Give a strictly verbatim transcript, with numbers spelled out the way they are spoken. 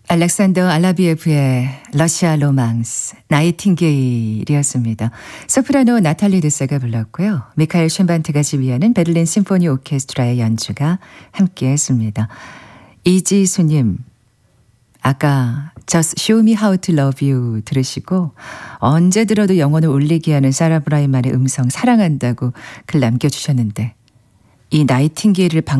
알렉산더 알라비에프의 러시아 로망스, 나이팅게일이었습니다. 소프라노 나탈리 드세가 불렀고요. 미카엘 쉔반트가 지휘하는 베를린 심포니 오케스트라의 연주가 함께했습니다. 이지수님, 아까 Just Show Me How to Love You 들으시고 언제 들어도 영혼을 울리게 하는 사라 브라이만의 음성 사랑한다고 글 남겨주셨는데 이 나이팅게일을 방